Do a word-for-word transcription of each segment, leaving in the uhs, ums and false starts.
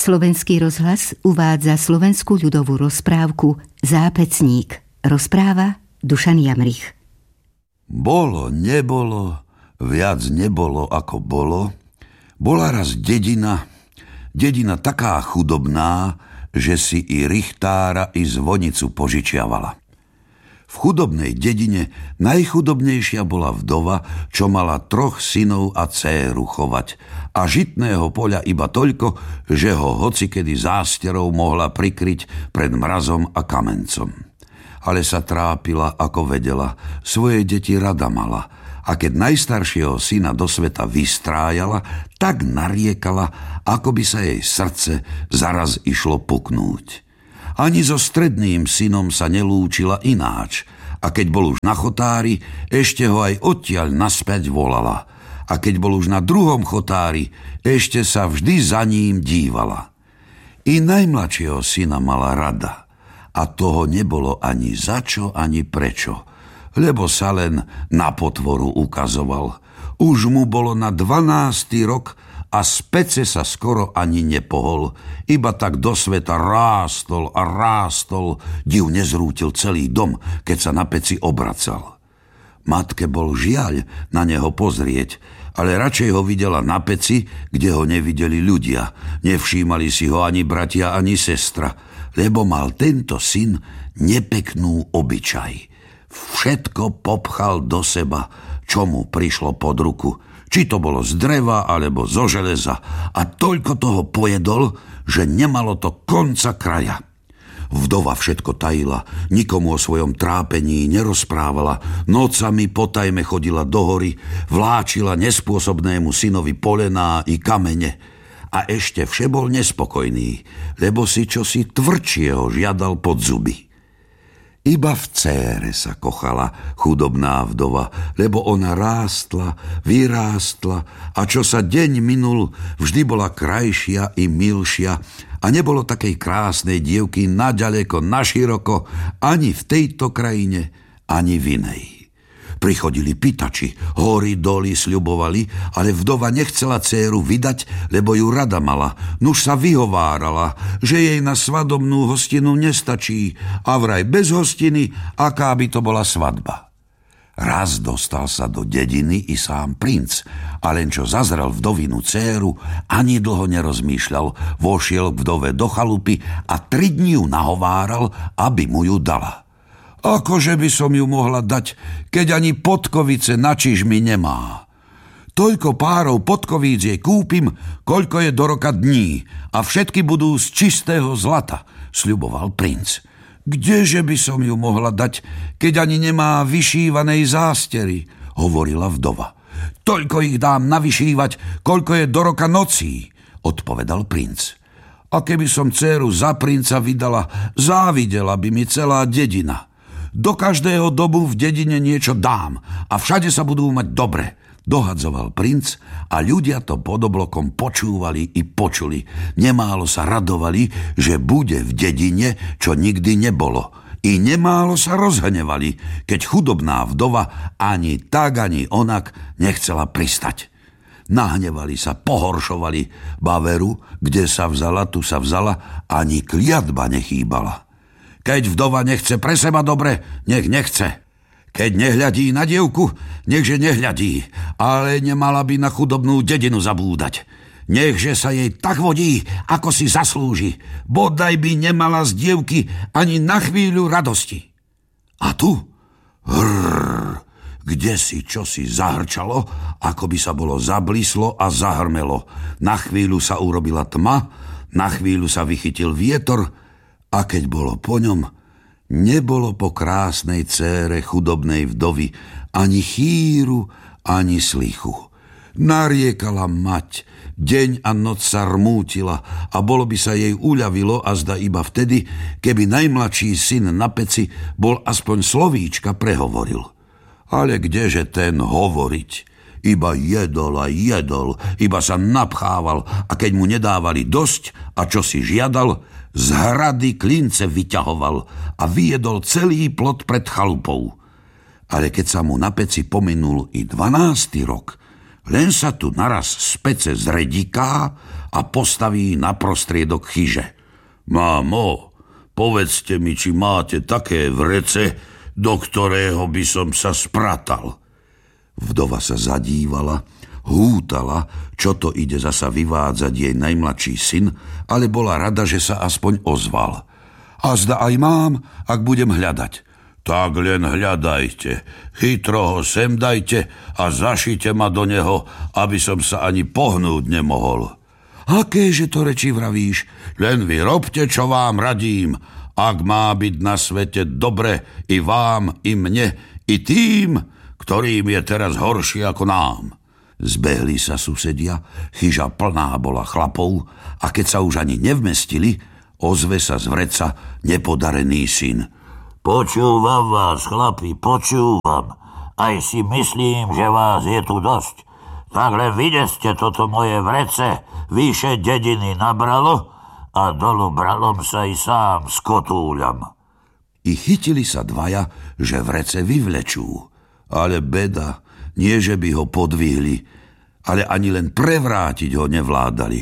Slovenský rozhlas uvádza slovenskú ľudovú rozprávku Zápecník. Rozpráva Dušan Jamrich. Bolo, nebolo, viac nebolo ako bolo. Bola raz dedina, dedina taká chudobná, že si i richtára, i zvonicu požičiavala. V chudobnej dedine najchudobnejšia bola vdova, čo mala troch synov a dcéru chovať a žitného poľa iba toľko, že ho hocikedy zásterou mohla prikryť pred mrazom a kamencom. Ale sa trápila, ako vedela, svoje deti rada mala a keď najstaršieho syna do sveta vystrájala, tak nariekala, ako by sa jej srdce zaraz išlo puknúť. Ani so stredným synom sa nelúčila ináč a keď bol už na chotári, ešte ho aj odtiaľ naspäť volala a keď bol už na druhom chotári, ešte sa vždy za ním dívala. I najmladšieho syna mala rada a toho nebolo ani začo, ani prečo, lebo sa len na potvoru ukazoval. Už mu bolo na dvanásty rok a z pece sa skoro ani nepohol, iba tak do sveta rástol a rástol, div nezrútil celý dom, keď sa na peci obracal. Matke bol žiaľ na neho pozrieť, ale radšej ho videla na peci, kde ho nevideli ľudia. Nevšímali si ho ani bratia, ani sestra, lebo mal tento syn nepeknú obyčaj. Všetko popchal do seba, čo mu prišlo pod ruku, či to bolo z dreva, alebo zo železa. A toľko toho pojedol, že nemalo to konca kraja. Vdova všetko tajila, nikomu o svojom trápení nerozprávala, nocami potajme chodila do hory, vláčila nespôsobnému synovi polená i kamene. A ešte vše bol nespokojný, lebo si čosi tvrdšieho žiadal pod zuby. Iba v dcére sa kochala chudobná vdova, lebo ona rástla, vyrástla a čo sa deň minul, vždy bola krajšia i milšia a nebolo takej krásnej dievky naďaleko, naširoko, ani v tejto krajine, ani v inej. Prichodili pýtači, hory, doly sľubovali, ale vdova nechcela dcéru vydať, lebo ju rada mala. Nuž sa vyhovárala, že jej na svadobnú hostinu nestačí a vraj bez hostiny, aká by to bola svadba. Raz dostal sa do dediny i sám princ a len čo zazrel vdovinu dcéru, ani dlho nerozmýšľal, vošiel k vdove do chalupy a tri dni ju nahováral, aby mu ju dala. Akože by som ju mohla dať, keď ani podkovice na čižmi nemá. Toľko párov podkovíc jej kúpim, koľko je do roka dní a všetky budú z čistého zlata, sľuboval princ. Kdeže by som ju mohla dať, keď ani nemá vyšívanej zástery, hovorila vdova. Toľko ich dám navyšívať, koľko je do roka nocí, odpovedal princ. A keby som dcéru za princa vydala, závidela by mi celá dedina. Do každého domu v dedine niečo dám a všade sa budú mať dobre, dohadzoval princ a ľudia to pod oblokom počúvali i počuli. Nemálo sa radovali, že bude v dedine, čo nikdy nebolo. I nemálo sa rozhnevali, keď chudobná vdova ani tak, ani onak nechcela pristať. Nahnevali sa, pohoršovali, baveru, kde sa vzala, tu sa vzala, ani kliatba nechýbala. Keď vdova nechce pre seba dobre, nech nechce. Keď nehľadí na dievku, nechže nehľadí, ale nemala by na chudobnú dedinu zabúdať. Nechže sa jej tak vodí, ako si zaslúži. Bodaj by nemala z dievky ani na chvíľu radosti. A tu, hrrr, kde si čosi zahrčalo, ako by sa bolo zablíslo a zahrmelo. Na chvíľu sa urobila tma, na chvíľu sa vychytil vietor, a keď bolo po ňom, nebolo po krásnej dcére chudobnej vdovy ani chýru, ani slichu. Nariekala mať, deň a noc sa rmútila a bolo by sa jej uľavilo a zda iba vtedy, keby najmladší syn na peci bol aspoň slovíčka prehovoril. Ale kdeže ten hovoriť? Iba jedol a jedol, iba sa napchával a keď mu nedávali dosť a čo si žiadal, z hrady klince vyťahoval a vyjedol celý plot pred chalupou. Ale keď sa mu na peci pominul i dvanásty rok, len sa tu naraz spece zrediká a postaví na prostriedok chyže. Mámo, povedzte mi, či máte také vrece, do ktorého by som sa spratal. Vdova sa zadívala, hútala, čo to ide zasa vyvádzať jej najmladší syn, ale bola rada, že sa aspoň ozval. A zda aj mám, ak budem hľadať. Tak len hľadajte, chytro ho sem dajte a zašite ma do neho, aby som sa ani pohnúť nemohol. Akéže to reči vravíš? Len vy robte, čo vám radím. Ak má byť na svete dobre i vám, i mne, i tým, ktorým je teraz horšie ako nám. Zbehli sa susedia, chyža plná bola chlapov a keď sa už ani nevmestili, ozve sa z vreca nepodarený syn. Počúvam vás, chlapi, počúvam. Aj si myslím, že vás je tu dosť. Tak len videste toto moje vrece, výše dediny nabralo a dolu bralom sa i sám skotúľam. I chytili sa dvaja, že vrece vyvlečú. Ale beda, nie že by ho podvihli, ale ani len prevrátiť ho nevládali.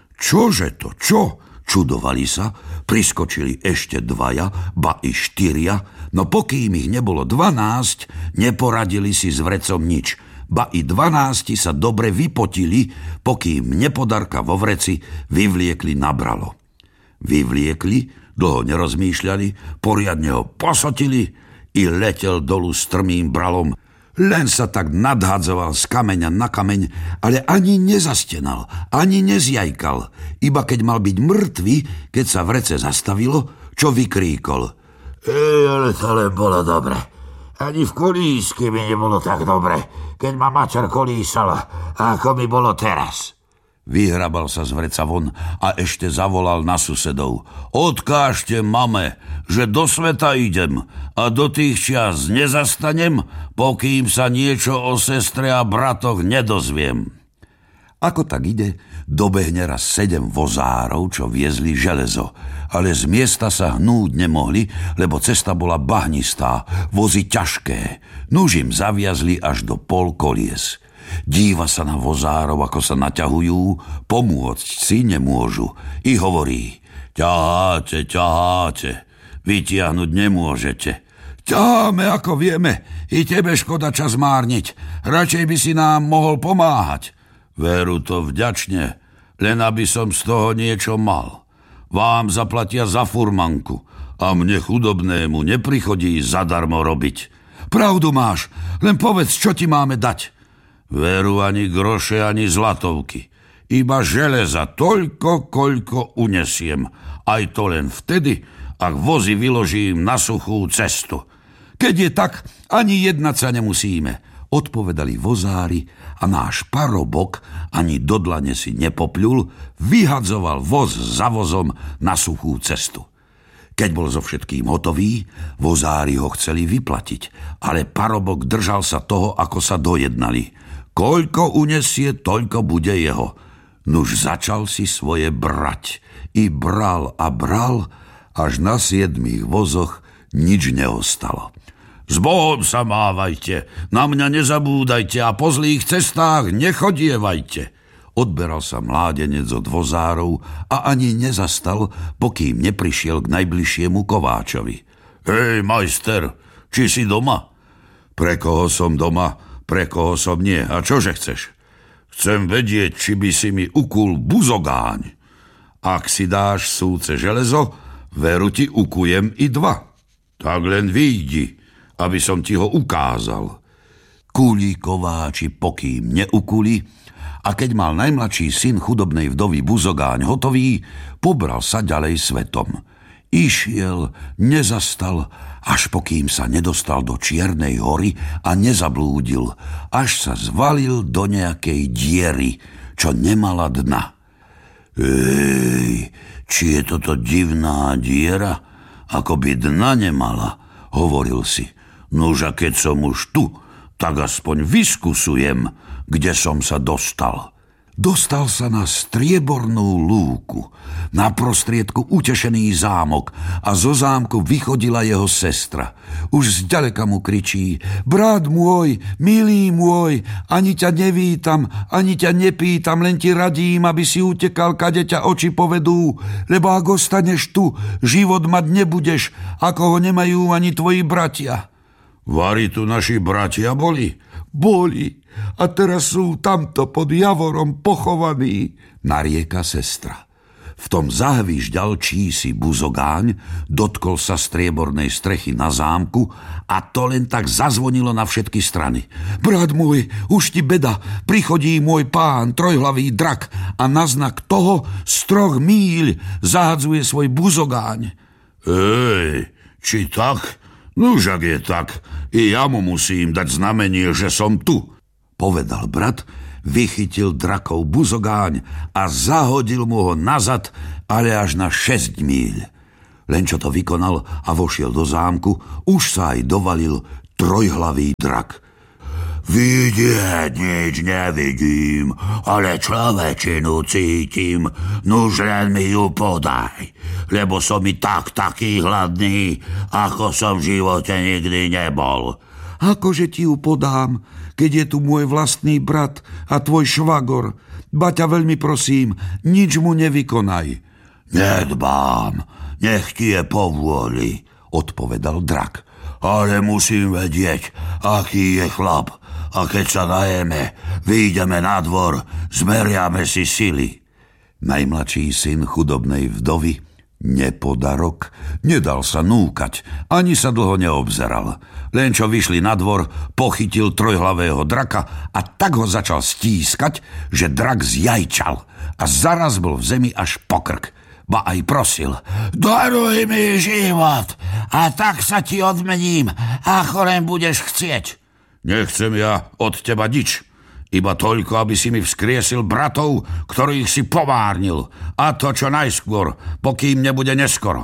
Čože to, čo? Čudovali sa, priskočili ešte dvaja, ba i štyria, no pokým ich nebolo dvanásť, neporadili si s vrecom nič, ba i dvanásti sa dobre vypotili, pokým nepodarka vo vreci vyvliekli na bralo. Vyvliekli, dlho nerozmýšľali, poriadne ho posotili i letel dolu strmým bralom. Len sa tak nadhadzoval z kameňa na kameň, ale ani nezastenal, ani nezjajkal. Iba keď mal byť mŕtvy, keď sa vrece zastavilo, čo vykríkol. Ej, ale to len bolo dobre. Ani v kolísky mi nebolo tak dobre, keď ma mačer kolísala, ako mi bolo teraz. Vyhrabal sa z vreca von a ešte zavolal na susedov. Odkážte mame, že do sveta idem a do tých čias nezastanem, pokým sa niečo o sestre a bratoch nedozviem. Ako tak ide, dobehne raz sedem vozárov, čo viezli železo, ale z miesta sa hnúť nemohli, lebo cesta bola bahnistá, vozy ťažké, nuž im zaviazli až do pol kolies. Díva sa na vozárov, ako sa naťahujú, pomôcť si nemôžu. I hovorí, ťaháte, ťaháte, vytiahnuť nemôžete. Ťaháme, ako vieme, i tebe škoda čas márniť. Radšej by si nám mohol pomáhať. Veru to vďačne, len aby som z toho niečo mal. Vám zaplatia za furmanku a mne chudobnému neprichodí zadarmo robiť. Pravdu máš, len povedz, čo ti máme dať. Veru ani groše, ani zlatovky. Iba železa toľko, koľko unesiem. Aj to len vtedy, ak vozy vyložím na suchú cestu. Keď je tak, ani jednať sa nemusíme, odpovedali vozári a náš parobok ani do dlane si nepopľul, vyhadzoval voz za vozom na suchú cestu. Keď bol so všetkým hotový, vozári ho chceli vyplatiť, ale parobok držal sa toho, ako sa dojednali. Koľko unesie, toľko bude jeho. Nuž začal si svoje brať. I bral a bral, až na siedmých vozoch nič neostalo. S Bohom sa mávajte, na mňa nezabúdajte a po zlých cestách nechodievajte. Odberal sa mládenec od vozárov a ani nezastal, pokým neprišiel k najbližšiemu kováčovi. Hej, majster, či si doma? Pre koho som doma? Pre koho som nie. A čože chceš? Chcem vedieť, či by si mi ukul buzogáň. Ak si dáš súce železo, veru ti ukujem i dva. Tak len vyjdi, aby som ti ho ukázal. Kúli kováči, pokým neukuli, a keď mal najmladší syn chudobnej vdovy buzogáň hotový, pobral sa ďalej svetom. Išiel, nezastal, až pokým sa nedostal do Čiernej hory a nezablúdil, až sa zvalil do nejakej diery, čo nemala dna. Ej, či je toto divná diera, ako by dna nemala, hovoril si. Nuž a keď som už tu, tak aspoň vyskusujem, kde som sa dostal. dostal sa na striebornú lúku. Na prostriedku utešený zámok a zo zámku vychodila jeho sestra. Už zďaleka mu kričí: brat môj, milý môj, ani ťa nevítam, ani ťa nepýtam, len ti radím, aby si utekal, kade ťa oči povedú, lebo ak ostaneš tu, život mať nebudeš, ako ho nemajú ani tvoji bratia. Vari tu naši bratia boli? Boli. A teraz sú tamto pod javorom pochovaní, narieka sestra. V tom zahvížďal čísi buzogáň, dotkol sa striebornej strechy na zámku a to len tak zazvonilo na všetky strany. Brat môj, už ti beda, prichodí môj pán, trojhlavý drak a na znak toho z troch míľ zahadzuje svoj buzogáň. Ej, či tak? Nuž, ak je tak, i ja mu musím dať znamenie, že som tu, povedal brat, vychytil drakov buzogáň a zahodil mu ho nazad, ale až na šesť míľ. Len čo to vykonal a vošiel do zámku, už sa aj dovalil trojhlavý drak. Vidieť nič nevidím, ale človečinu cítim, nuž len mi ju podaj, lebo som i tak taký hladný, ako som v živote nikdy nebol. Akože ti ju podám, keď je tu môj vlastný brat a tvoj švagor? Baťa, veľmi prosím, nič mu nevykonaj. Nedbám, nech ti je povôli, odpovedal drak. Ale musím vedieť, aký je chlap. A keď sa najeme, vyjdeme na dvor, zmeriame si sily. Najmladší syn chudobnej vdovy, nepodarok, nedal sa núkať, ani sa dlho neobzeral. Len čo vyšli na dvor, pochytil trojhlavého draka a tak ho začal stískať, že drak zjajčal a zaraz bol v zemi až po krk. Ba aj prosil: daruj mi život a tak sa ti odmením, ako len budeš chcieť. Nechcem ja od teba nič, iba toľko, aby si mi vzkriesil bratov, ktorých si pomárnil, a to čo najskôr, pokým nebude neskoro.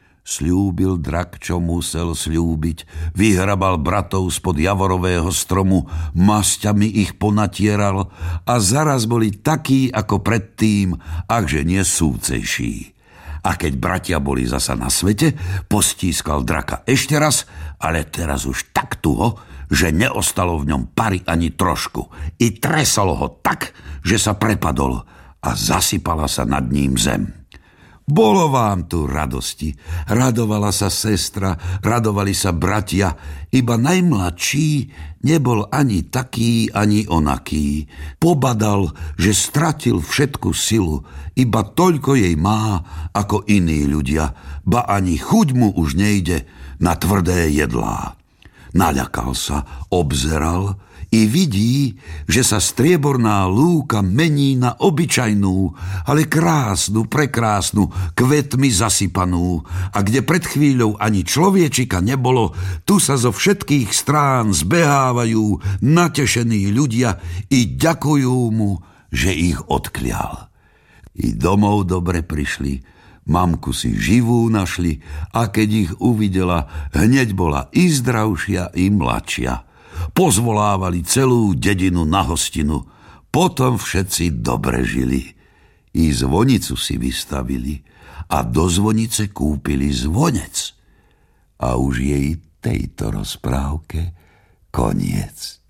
Sľúbil drak, čo musel sľúbiť, vyhrabal bratov spod javorového stromu, masťami ich ponatieral a zaraz boli takí ako predtým, akže nie súcejší. A keď bratia boli zasa na svete, postískal draka ešte raz, ale teraz už tak tuho, že neostalo v ňom pary ani trošku. I tresalo ho tak, že sa prepadol a zasypala sa nad ním zem. Bolo vám tu radosti, radovala sa sestra, radovali sa bratia, iba najmladší nebol ani taký, ani onaký. Pobadal, že stratil všetku silu, iba toľko jej má, ako iní ľudia, ba ani chuť mu už nejde na tvrdé jedlá. Naľakal sa, obzeral i vidí, že sa strieborná lúka mení na obyčajnú, ale krásnu, prekrásnu, kvetmi zasypanú. A kde pred chvíľou ani človečika nebolo, tu sa zo všetkých strán zbehávajú natešení ľudia i ďakujú mu, že ich odklial. I domov dobre prišli, mamku si živú našli a keď ich uvidela, hneď bola i zdravšia, i mladšia. Pozvolávali celú dedinu na hostinu. Potom všetci dobre žili. I zvonicu si vystavili a do zvonice kúpili zvonec. A už jej tejto rozprávke koniec.